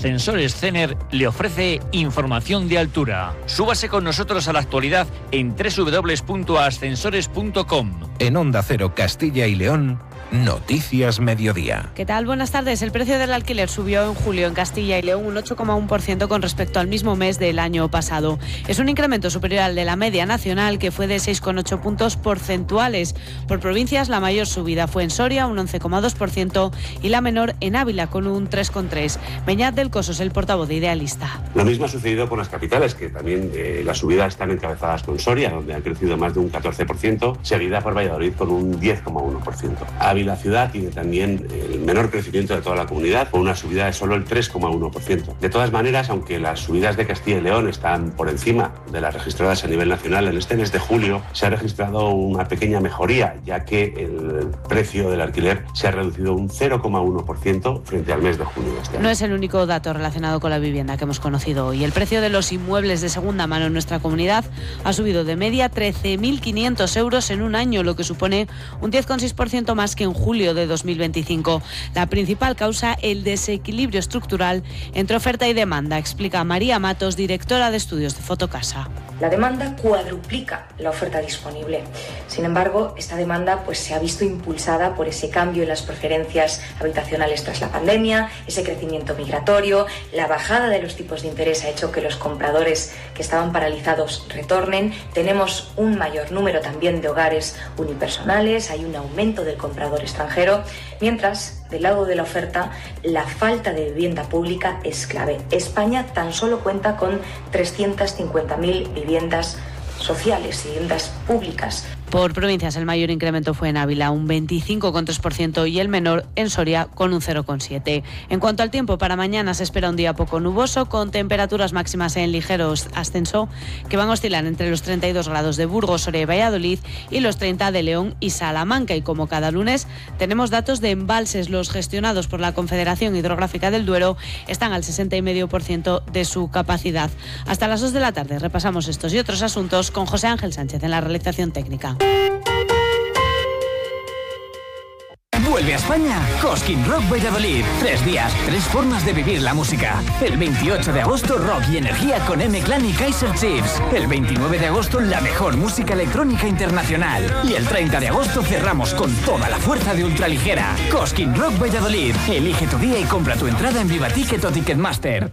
Ascensores Cener le ofrece información de altura. Súbase con nosotros a la actualidad en www.ascensores.com. En Onda Cero Castilla y León, Noticias Mediodía. ¿Qué tal? Buenas tardes. El precio del alquiler subió en julio en Castilla y León un 8,1% con respecto al mismo mes del año pasado. Es un incremento superior al de la media nacional, que fue de 6,8 puntos porcentuales. Por provincias, la mayor subida fue en Soria, un 11,2%, y la menor en Ávila, con un 3,3%. Beñat del Coso es el portavoz de Idealista. Lo mismo ha sucedido con las capitales, que también las subidas están encabezadas con Soria, donde han crecido más de un 14%, seguida por Valladolid con un 10,1%. La ciudad tiene también el menor crecimiento de toda la comunidad, con una subida de solo el 3,1%. De todas maneras, aunque las subidas de Castilla y León están por encima de las registradas a nivel nacional, en este mes de julio se ha registrado una pequeña mejoría, ya que el precio del alquiler se ha reducido un 0,1% frente al mes de junio de este año. No es el único dato relacionado con la vivienda que hemos conocido hoy. El precio de los inmuebles de segunda mano en nuestra comunidad ha subido de media 13.500 euros en un año, lo que supone un 10,6% más que en julio de 2025. La principal causa, el desequilibrio estructural entre oferta y demanda, explica María Matos, directora de estudios de Fotocasa. La demanda cuadruplica la oferta disponible. Sin embargo, esta demanda se ha visto impulsada por ese cambio en las preferencias habitacionales tras la pandemia, ese crecimiento migratorio, la bajada de los tipos de interés ha hecho que los compradores que estaban paralizados retornen. Tenemos un mayor número también de hogares unipersonales, hay un aumento del comprador extranjero, mientras del lado de la oferta la falta de vivienda pública es clave. España tan solo cuenta con 350.000 viviendas sociales, viviendas públicas. Por provincias, el mayor incremento fue en Ávila, un 25,3%, y el menor en Soria, con un 0,7%. En cuanto al tiempo, para mañana se espera un día poco nuboso, con temperaturas máximas en ligero ascenso, que van a oscilar entre los 32 grados de Burgos, Soria y Valladolid y los 30 de León y Salamanca. Y como cada lunes, tenemos datos de embalses. Los gestionados por la Confederación Hidrográfica del Duero están al 60,5% de su capacidad. Hasta las 2 de la tarde repasamos estos y otros asuntos con José Ángel Sánchez en la realización técnica. Vuelve a España Cosquín Rock Valladolid. 3 días, 3 formas de vivir la música. El 28 de agosto, rock y energía con M-Clan y Kaiser Chiefs. El 29 de agosto, la mejor música electrónica internacional. Y el 30 de agosto cerramos con toda la fuerza de ultraligera. Cosquín Rock Valladolid. Elige tu día y compra tu entrada en Vivaticket o Ticketmaster.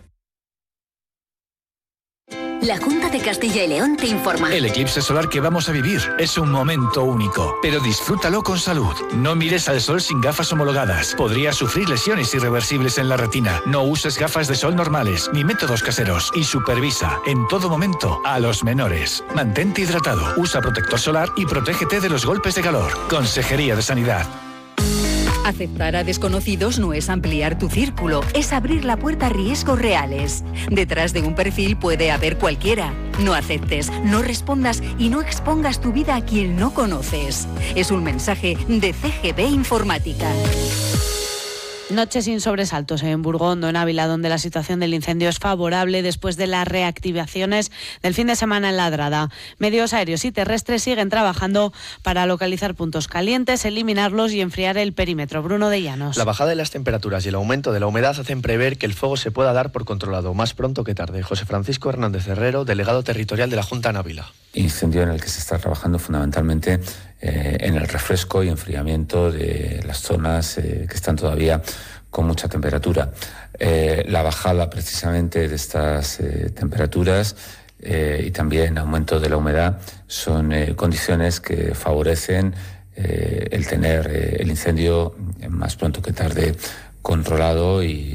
La Junta de Castilla y León te informa. El eclipse solar que vamos a vivir es un momento único, pero disfrútalo con salud. No mires al sol sin gafas homologadas. Podrías sufrir lesiones irreversibles en la retina. No uses gafas de sol normales ni métodos caseros. Y supervisa en todo momento a los menores. Mantente hidratado, usa protector solar y protégete de los golpes de calor. Consejería de Sanidad. Aceptar a desconocidos no es ampliar tu círculo, es abrir la puerta a riesgos reales. Detrás de un perfil puede haber cualquiera. No aceptes, no respondas y no expongas tu vida a quien no conoces. Es un mensaje de CGB Informática. Noche sin sobresaltos en Burgondo, en Ávila, donde la situación del incendio es favorable después de las reactivaciones del fin de semana en Ladrada. Medios aéreos y terrestres siguen trabajando para localizar puntos calientes, eliminarlos y enfriar el perímetro. Bruno de Llanos. La bajada de las temperaturas y el aumento de la humedad hacen prever que el fuego se pueda dar por controlado más pronto que tarde. José Francisco Hernández Herrero, delegado territorial de la Junta en Ávila. Incendio en el que se está trabajando fundamentalmente en el refresco y enfriamiento de las zonas que están todavía con mucha temperatura. La bajada precisamente de estas temperaturas y también aumento de la humedad son condiciones que favorecen el tener el incendio más pronto que tarde controlado y